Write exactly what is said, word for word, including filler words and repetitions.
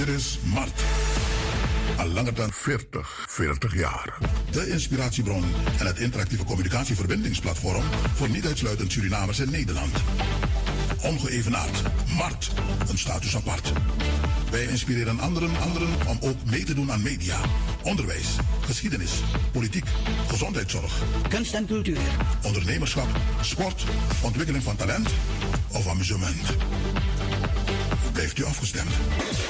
Dit is Mart. Al langer dan veertig, veertig jaar. De inspiratiebron en het interactieve communicatieverbindingsplatform voor niet-uitsluitend Surinamers in Nederland. Ongeëvenaard. Mart. Een status apart. Wij inspireren anderen, anderen om ook mee te doen aan media, onderwijs, geschiedenis, politiek, gezondheidszorg, kunst en cultuur, ondernemerschap, sport, ontwikkeling van talent of amusement. Blijft u afgestemd?